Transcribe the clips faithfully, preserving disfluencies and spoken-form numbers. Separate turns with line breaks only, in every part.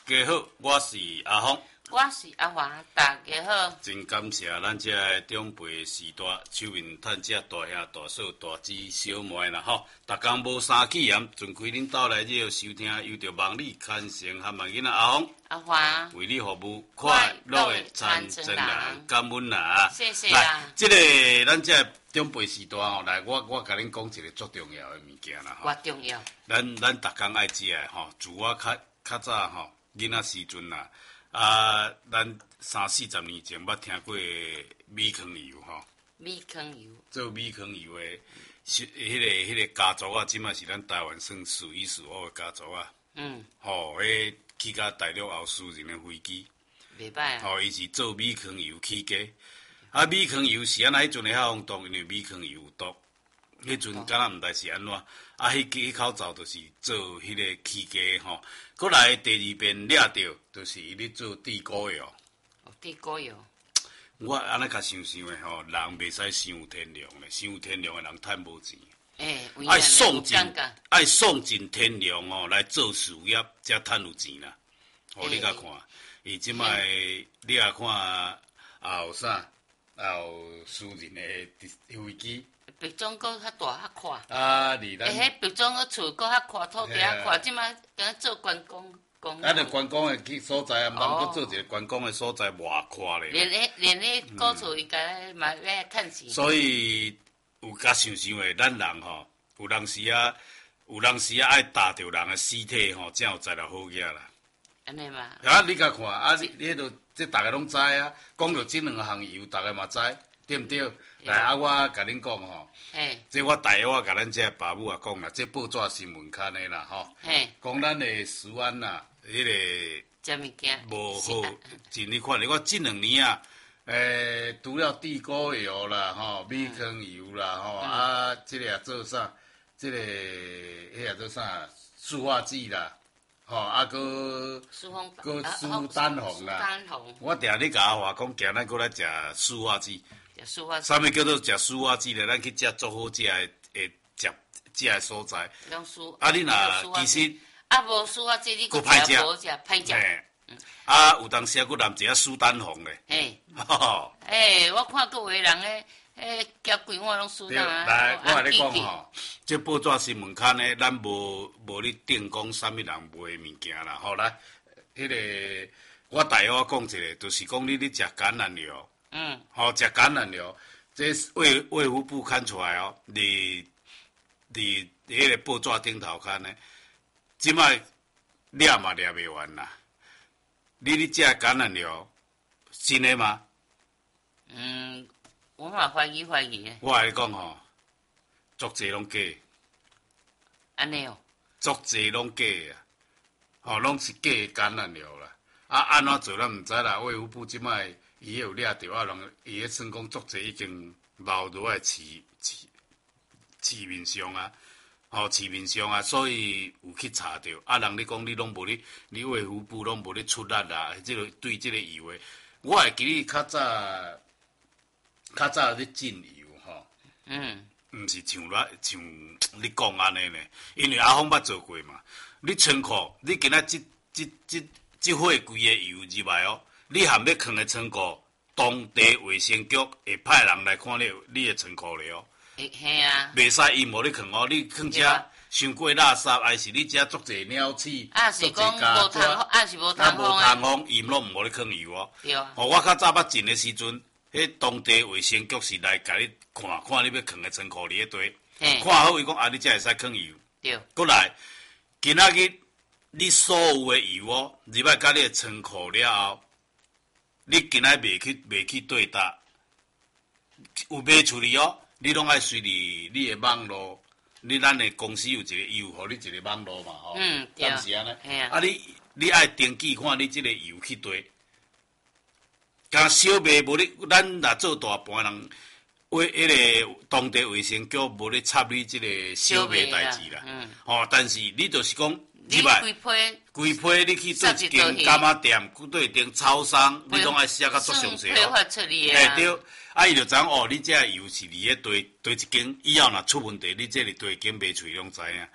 家好，我是阿峰，
我是阿华，大家好。
真感谢咱这个长辈时代手面趁这大兄大嫂大姊小妹啦吼，逐工无三气严，尽开恁兜来这收听，由着望你牵成和万囡仔阿峰。
阿华
为你服务，快乐的参政人，感恩啦！
谢谢啦。
这个咱这长辈时代吼，来我我甲恁讲一个足重要的物件啦吼。
偌重要。
咱咱逐工爱食的吼，自我较较早吼，囡仔时阵啦，啊，咱三四十年前捌听过米糠油吼。
米糠油。
做米糠油的，是迄个迄个家族啊，即卖是咱台湾算数一数二的家族啊。
嗯。
吼，迄。去到大陆后私人的飞机，
袂歹啊！
吼，伊是做米糠油起家，啊，米糠油是安那迄阵的遐风毒，因为米糠油有毒，迄阵敢若毋知是安怎，啊，迄迄口罩就是做迄个起家吼，过来第二遍掠着，就是伊咧做地沟油。
哦，地沟油。
我安尼甲想想的吼，人袂使伤有天良咧，伤有天良的人趁无钱。
欸、
爱送尽，爱送尽天良哦，来做事业，才趁有钱啦。哦，欸、你甲看，伊即摆你甲看后啥，后私人的飞机，
别种阁较大较宽。
啊，离咱。
诶，迄别种个厝阁较宽，土地较宽，即摆敢做观光公。
啊，着观光的去所在啊，毋通阁做一个观光的所在偌宽咧。
连咧连咧古厝伊家嘛要趁钱。
所以。有甲想想诶，咱人吼，有当时啊，有当时啊，爱踏着人诶尸体吼，才有才来好嘢啦。
安尼嘛？
啊，你甲看啊，你你迄度，这大家拢知啊。讲到即两项油，大家嘛知，对毋对？来啊，我甲恁讲吼，这我大约我甲咱这爸母啊讲啦，这报纸新闻刊诶啦吼，讲咱诶食安啦，迄个
食物件
无好，真你看，你看即两年啊。诶，除了地沟油啦，吼，米糠油啦，吼、嗯、啊，即、这个也做啥？即、这个迄也做啥？塑化剂啦，吼，啊，搁搁苏丹红啦。我定你甲阿华讲，今咱过来食塑化剂。
食塑化剂。
啥物叫做食塑化剂咧？咱去食足好食诶诶食食诶所在。
用塑。
啊，你若其实。
啊，无塑化剂，你
佫歹食，
无食歹食。
嗯、啊，有当时啊，佫淋一下苏丹红咧。
嘿，诶，我看各位人诶，诶，夹规碗拢苏丹啊。
来，我甲你讲吼，这报纸新闻刊咧，咱无无咧定讲啥物人卖物件啦。吼，来，迄、那个我大约我讲一个，就是讲你咧食橄榄油。嗯。吼，食橄榄油，这卫卫福部刊出来哦，伫伫迄个报纸顶头刊咧，即摆掠嘛掠袂完啦。你咧食橄榄油，真诶吗？
嗯，我嘛怀疑怀疑诶。
我甲你讲吼，足济拢假。
安尼哦。
足济拢假啊！吼，拢是假诶橄榄油啦。啊，安怎做咱毋知啦。卫福部即摆伊有掠着啊，人伊咧算讲足济已经流落来市市市面上啊。吼，市面上啊，所以有去查着啊。人你讲你拢无咧，你卫福部拢无咧出力啦。即、这个对即个油诶，我会记你较早较早咧进油吼。嗯。毋是像咱像你讲安尼呢，因为阿峰捌做过嘛。你仓库，你今仔即即即即货柜诶油入来哦，你含要放诶仓库，当地卫生局会派人来看你你诶仓库咧哦。
嘿啊！
袂使伊无咧放哦，你放遮伤过垃圾，还是你遮足济鸟鼠，
啊是讲无通，啊是无通风
啊无通风，伊拢无咧放油哦。
对啊。
哦，我较早捌进诶时阵，迄当地卫生局是来甲你看看你要放诶仓库里迄堆，看好伊讲啊，你才会使放油。
对。
过来，今仔日你所有诶油哦，入来甲你诶仓库了后，你今仔袂去袂去对答，有卖出去哦。你拢爱随你你诶网络，你咱诶公司有一个油，互你一个网络嘛吼。嗯，对。是安尼。啊，你你爱登记看你即个油去对，甲小卖无你，咱若做大盘人，卫迄个当地卫生局无咧插你即个小卖代志啦。嗯。吼，但是你就是讲，
你规批
规批你去做一间干妈店，对一间超商，你拢爱写甲足详细哦。
批发出去啊。
对。啊，伊就知影哦，你这油是伫咧堆堆一间，以后若出问题，你这里堆间卖出去拢知影。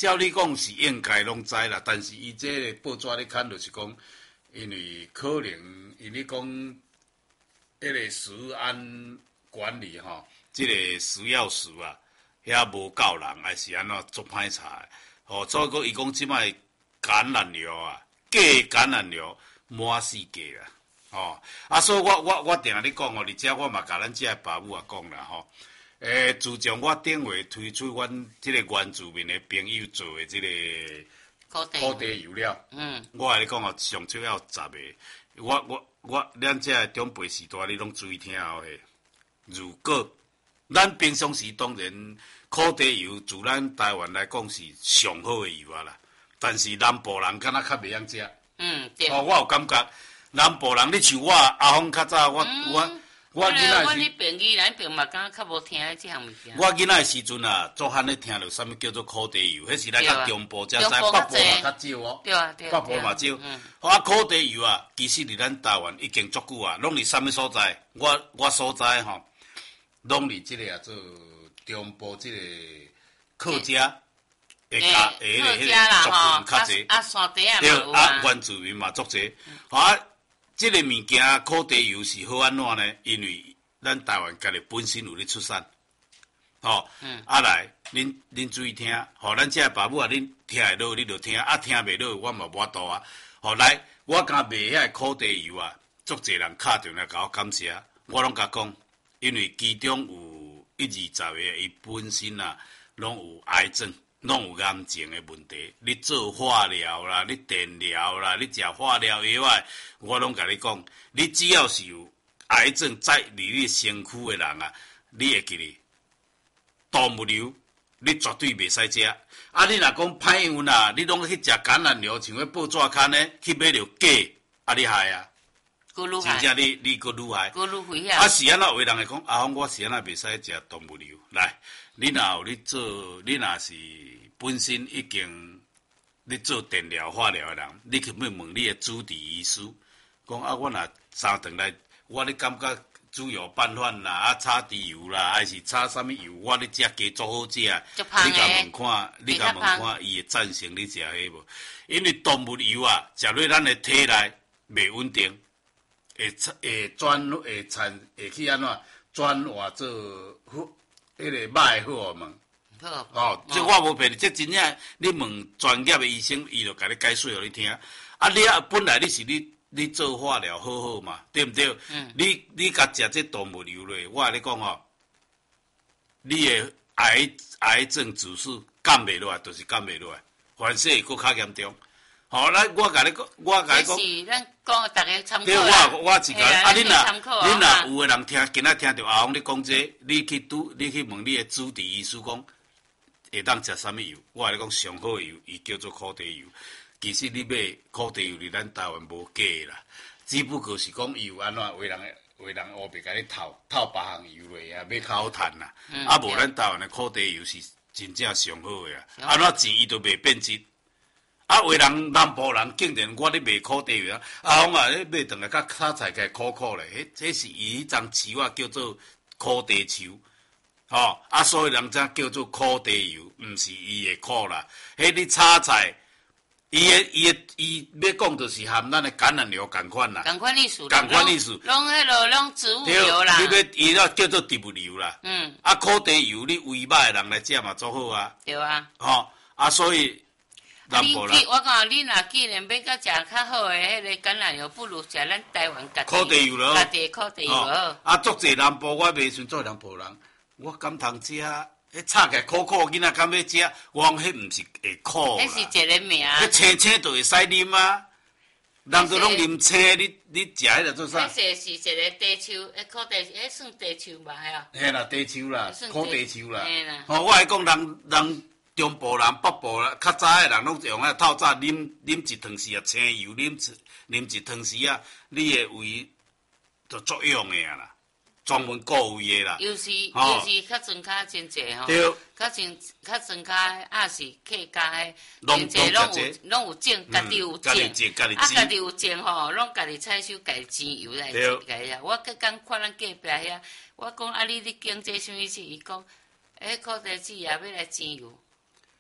照你讲是应该拢知啦，但是伊这个报纸咧看就是讲，因为可能因为讲，迄个食安管理吼，即、這个食药署啊，遐无够人，还是安怎做歹查？吼、哦，所以讲伊讲即摆感染流啊，假感染流满世界啦，吼、哦，啊，所以我我我定咧讲哦，而且我嘛甲咱遮个爸母啊讲啦，吼、哦。诶，自从我顶回推出阮即个原住民的朋友做的即个土地油了，嗯，我来讲哦，上少要十个。我我我，咱遮个长辈时代，你拢注意听哦嘿。如果咱平常时当然土地油，自咱台湾来讲是上好的油啊啦，但是南部人敢若较袂晓食。
嗯，对。
哦，我有感觉，南部人你像我阿峰较早，我、嗯、我。
我囡仔我恁平语，咱平嘛敢较无听即项物件。
我囡仔时阵啊，做汉咧听着啥物叫做土地油，迄是咱较中部才知，北部嘛较少哦。
对啊，对啊。
北部嘛少。啊，土地油啊，其实伫咱台湾已经足久啊，拢伫啥物所在？我我所在吼，拢伫即个啊做中部即个客家下家下迄个族群较济。
啊，山地啊
嘛有啊。啊，原住民嘛足济。啊。这个物件土地油是好安怎呢？因为咱台湾家己本身有咧出产，吼、哦，嗯、啊来，恁恁注意听，吼、哦，咱这爸母啊，恁听会落，你就听；啊，听袂落，我嘛无法度啊。吼、哦，来，我甲卖遐土地油啊，足侪人敲电话甲我感谢，我拢甲讲，因为其中有一二十个，伊本身啊，拢有癌症。拢有癌症的问题，你做化疗啦，你电疗啦，你食化疗药啊，我拢甲你讲，你只要是有癌症在你你身躯的人啊，你会记哩，动物油你绝对袂使食。啊，你若讲歹运啊，你拢去食橄榄油，像迄报纸刊呢，去买着假，啊你害啊！真正你你佫愈害。
佫愈危险。
啊是安怎？有的人会讲，啊，我是安怎袂使食动物油？来。你若有你做，你若是本身已经你做电疗、化疗的人，你去要问你的主治医师，讲啊，我若三顿来，我咧感觉猪油拌饭啦，啊炒猪油啦，还是炒啥物油，我咧食加足好食。你甲问看，你甲问看，伊会赞成你食迄无？因为动物油啊，食落咱的体内袂稳定，会会转会产会去安怎转化做。迄个歹荷尔蒙，哦，这我无骗你，这真正你问专业的医生，伊就甲你解释互你听。啊，你啊本来你是你你做化疗好好嘛，对毋对？嗯。你你甲食这动物油咧，我甲你讲哦，你的癌癌症指数降袂落来，就是降袂落来，反正会佫较严重。好，咱我甲你讲，我甲你讲。
是咱讲大家参考。
对，我我是讲，啊，恁若恁若有个人听，今仔听着阿峰你讲这，你去拄，你去问你的主治医师讲，会当食啥物油？我甲你讲，上好的油，伊叫做土地油。其实你买土地油，伫咱台湾无假啦，只不过是讲伊有安怎，有人有人乌白甲你套套别项油落啊，要较好趁啦。啊，无咱台湾的土地油是真正上好的啊，安怎钱伊都袂变质。啊，有人南部人竟然我咧卖土地油啊，啊，我啊咧卖顿来甲炒菜个苦苦咧，迄这是伊迄张树啊叫做土地树，吼、哦，啊，所以人才叫做土地油，毋是伊的苦啦。迄你炒菜，伊的伊的伊要讲就是含咱的橄榄油共款啦，
共款意思，
共款意思，
拢迄落拢植物油啦，
你要伊要叫做植物油啦，嗯，啊，土地油你胃歹的人来食嘛足好啊，
对啊，
吼、哦，啊，所以。
你去，我讲你若既然要甲食较好的迄个橄榄油，不如食咱台湾家
土地油咯，
家己土地油好。
啊，足济南部我袂算做南部人，我敢通食？迄炒起来苦苦，囡仔敢要食？我讲迄毋是会苦啦。
迄是一个名。
迄青青就会使啉啊，人都拢啉青，你你食迄个做啥？
迄是是一个地树，迄土地，迄算地树吧？系啊。
嘿啦，地树啦，土地树啦。
嘿啦。
吼，我来讲，人人。中部人、北部人，较早诶人拢用啊透早啉啉一汤匙啊青油，啉一啉一汤匙啊，你诶胃就作用诶啊啦，专门顾胃诶啦。
尤其尤其较庄卡真济吼，较真较庄卡也是客家诶，真济拢有拢有种，家己有种，啊家己有种吼，拢家己采收家己煎油来食个啊。我刚刚看咱隔壁遐，我讲啊你你经这啥物事？伊讲，迄土地子也要来煎油。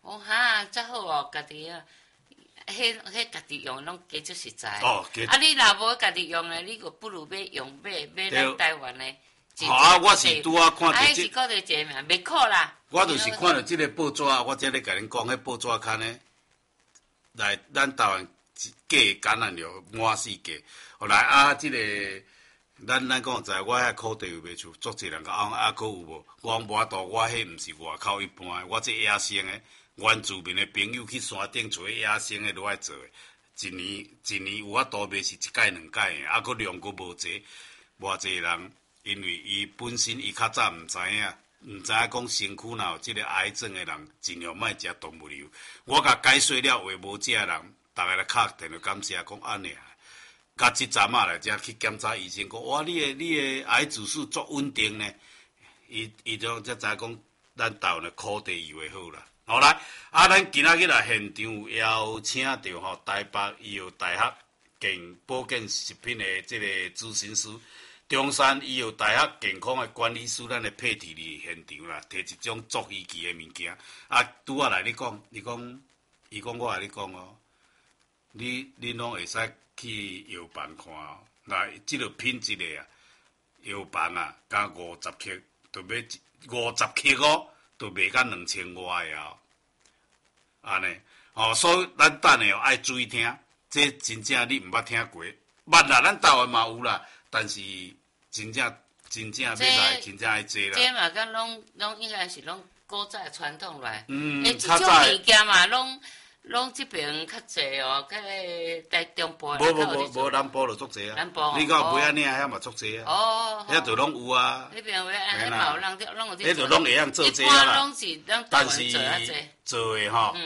哦哈，遮好哦，家己啊，迄迄家己用拢加足实在。
哦，
啊，你若无家己用诶，你个不如买用买买咱台湾诶。
好啊，我是拄啊看到
即，啊，是个名，袂苦啦。
我就是看到即个报纸，我才咧甲恁讲，迄报纸刊呢，来咱台湾假橄榄油满世界。后来啊，即、這个咱咱讲知，我遐课题有袂出，足侪人讲啊，啊，佫有无？我无法度，我迄毋是外口一般，我这野生诶，原住民诶朋友去山顶找野生诶落来做诶，一年一年有法度卖是一届两届诶，啊，佫量佫无济，偌济人。因为伊本身伊较早毋知影，毋知影讲身躯若有即个癌症诶人，尽量莫食动物油。我甲解说了，话无食诶人，逐个来敲电话感谢，讲安尼啊。甲即阵仔来遮去检查医生，讲哇，你诶你诶癌指数足稳定呢。伊伊种才知讲，咱台湾诶苦地油会好啦。好来，啊，咱今仔日来现场有邀请到吼台北医药大学健保健食品诶即个咨询师。中山医药大学健康的管理师，咱的配体伫现场啦，摕一种足仪器的物件。啊，拄啊来你讲，你讲，伊讲我来你讲哦，你你拢会使去药房看哦。那即个品质的啊，药房啊，加五十克，就要五十克哦，就卖到两千外的哦。安尼，哦，所以咱等下爱注意听，这真正你毋捌听过，捌啦，咱台湾嘛有啦，但是。真正真正要来，真正爱做啦。
这嘛，敢拢拢应该是拢古早传统来。
嗯，
诶，即种物件嘛，拢拢即边较济哦，甲个台中部。
无无无无，南部就足济啊。
南部。
你讲买安尼遐嘛足济啊。
哦。
遐就拢有啊。
迄边买安尼嘛有人，拢有
迄就拢会晓做这啦。
一般拢是咱台湾做啊
做诶吼，